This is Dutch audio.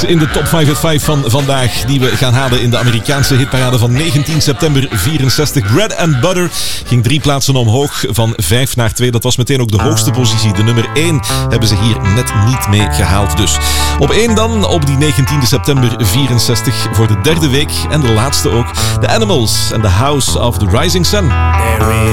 in de top 5 at 5 van vandaag, die we gaan halen in de Amerikaanse hitparade van 19 september 64. Bread and Butter ging 3 plaatsen omhoog, van 5 naar 2. Dat was meteen ook de hoogste positie. De nummer 1 hebben ze hier net niet mee gehaald. Dus op 1 dan, op die 19 september 64, voor de derde week en de laatste ook. The Animals and the House of the Rising Sun. There